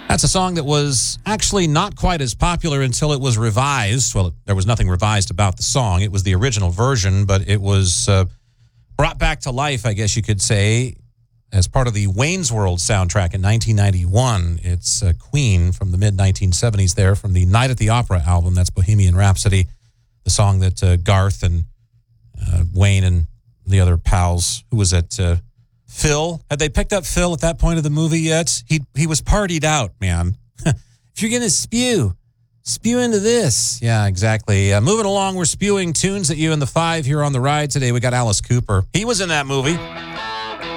That's a song that was actually not quite as popular until it was revised. Well, there was nothing revised about the song. It was the original version, but it was brought back to life, I guess you could say, as part of the Wayne's World soundtrack in 1991. It's Queen from the mid-1970s there, from the Night at the Opera album. That's Bohemian Rhapsody, the song that Garth and Wayne and the other pals, who was at Phil. Had they picked up Phil at that point of the movie yet? He was partied out, man. If you're going to spew into this. Yeah, exactly. Moving along, we're spewing tunes at you in the 5 here on the ride today. We got Alice Cooper. He was in that movie.